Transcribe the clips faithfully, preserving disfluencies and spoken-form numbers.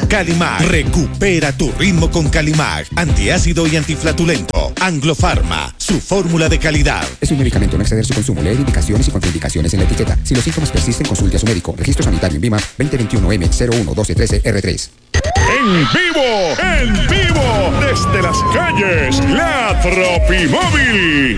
Calimag. Recupera tu ritmo con Calimag. Antiácido y antiflatulento. Anglo Pharma, su fórmula de calidad. Es un medicamento, no exceder su consumo. Leer indicaciones y contraindicaciones en la etiqueta. Si los síntomas persisten, consulte a su médico. Registro sanitario en VIMA veinte veintiuno M cero uno doce trece R tres. En vivo, en vivo, desde las calles, la Tropimóvil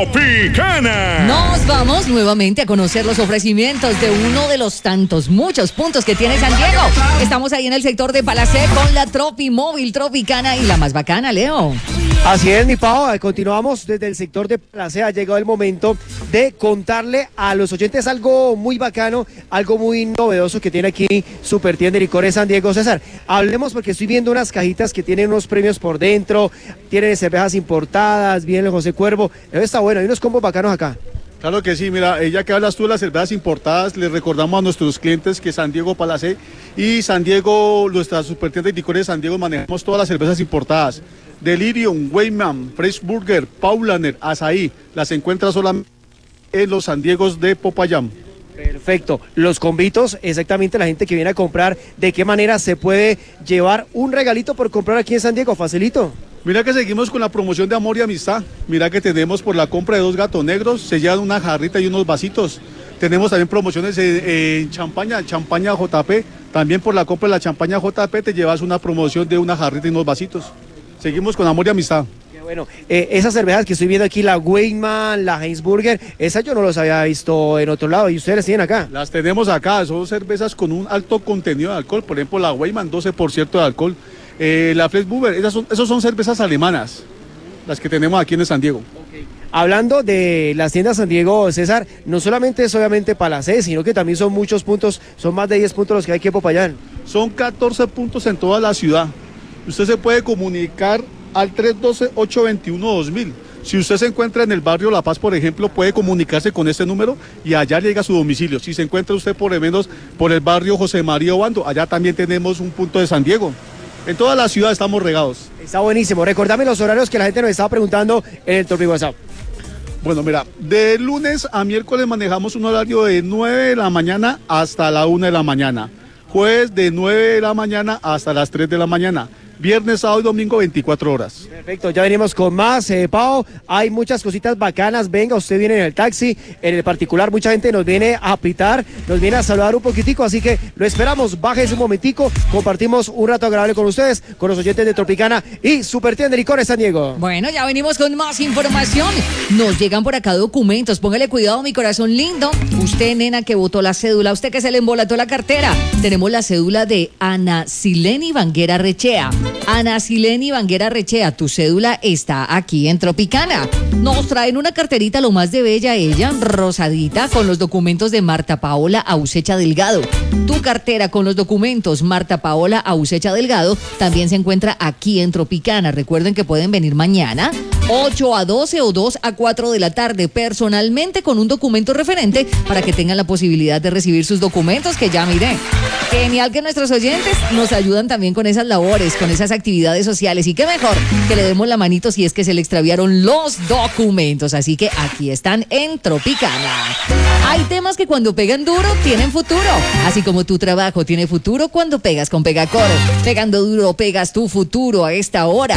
Tropicana. Nos vamos nuevamente a conocer los ofrecimientos de uno de los tantos, muchos puntos que tiene San Diego. Estamos ahí en el sector de Palacé con la Tropimóvil Tropicana y la más bacana, Leo. Así es, mi Pau, continuamos desde el sector de Palacé. Ha llegado el momento de contarle a los oyentes algo muy bacano, algo muy novedoso que tiene aquí Super Tienda de Licores San Diego. César, hablemos porque estoy viendo unas cajitas que tienen unos premios por dentro, tienen cervezas importadas, viene el José Cuervo. Eso está bueno, hay unos combos bacanos acá. Claro que sí, mira, ya que hablas tú de las cervezas importadas, les recordamos a nuestros clientes que San Diego Palacé y San Diego, nuestra Super Tienda de Licores de San Diego, manejamos todas las cervezas importadas. Delirium, Weyman, Fresh Burger, Paulaner, Azaí, las encuentras solamente en los San Diegos de Popayán. Perfecto, los convitos, exactamente la gente que viene a comprar, ¿de qué manera se puede llevar un regalito por comprar aquí en San Diego? Facilito. Mira que seguimos con la promoción de amor y amistad. Mira que tenemos por la compra de dos gatos negros, se llevan una jarrita y unos vasitos. Tenemos también promociones en, en champaña, champaña J P. También por la compra de la champaña J P te llevas una promoción de una jarrita y unos vasitos. Seguimos con amor y amistad. Qué bueno, eh, esas cervezas que estoy viendo aquí, la Weyman, la Heinzburger, esas yo no los había visto en otro lado y ustedes las tienen acá. Las tenemos acá, son cervezas con un alto contenido de alcohol. Por ejemplo, la Weyman, doce por ciento de alcohol. Eh, la Fresh Burger, esas son, esas son cervezas alemanas, las que tenemos aquí en San Diego. Okay. Hablando de las tiendas San Diego, César, no solamente es obviamente Palacé, sino que también son muchos puntos, son más de diez puntos los que hay aquí en Popayán. Son catorce puntos en toda la ciudad. Usted se puede comunicar al tres uno dos, ocho dos uno, dos mil. Si usted se encuentra en el barrio La Paz, por ejemplo, puede comunicarse con este número y allá llega a su domicilio. Si se encuentra usted por lo menos por el barrio José María Obando, allá también tenemos un punto de San Diego. En toda la ciudad estamos regados. Está buenísimo. Recordame los horarios que la gente nos estaba preguntando en el Torpi WhatsApp. Bueno, mira, de lunes a miércoles manejamos un horario de nueve de la mañana hasta la una de la mañana. Jueves de nueve de la mañana hasta las tres de la mañana. Viernes, sábado y domingo, veinticuatro horas. Perfecto, ya venimos con más, eh, Pau. Hay muchas cositas bacanas. Venga, usted viene en el taxi, en el particular, mucha gente nos viene a pitar, nos viene a saludar un poquitico, así que lo esperamos. Bájese un momentico, compartimos un rato agradable con ustedes, con los oyentes de Tropicana y Super Tienda de Licores San Diego. Bueno, ya venimos con más información. Nos llegan por acá documentos. Póngale cuidado, mi corazón lindo. Usted, nena, que botó la cédula, usted que se le embolató la cartera. Tenemos la cédula de Ana Sileni Vanguera Rechea. Ana Sileni Vanguera Rechea, tu cédula está aquí en Tropicana. Nos traen una carterita lo más de bella ella, rosadita, con los documentos de Marta Paola Ausecha Delgado. Tu cartera con los documentos Marta Paola Ausecha Delgado también se encuentra aquí en Tropicana. Recuerden que pueden venir mañana, ocho a doce o dos a cuatro de la tarde, personalmente con un documento referente para que tengan la posibilidad de recibir sus documentos, que ya miré. Genial que nuestros oyentes nos ayudan también con esas labores, con esas actividades sociales, y qué mejor que le demos la manito si es que se le extraviaron los documentos. Así que aquí están en Tropicana. Hay temas que cuando pegan duro tienen futuro, así como tu trabajo tiene futuro cuando pegas con Pegacor. Pegando duro pegas tu futuro a esta hora.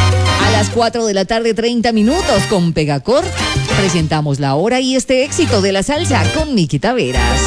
A las cuatro de la tarde, treinta minutos, con Pegacor presentamos la hora y este éxito de la salsa con Miki Taveras.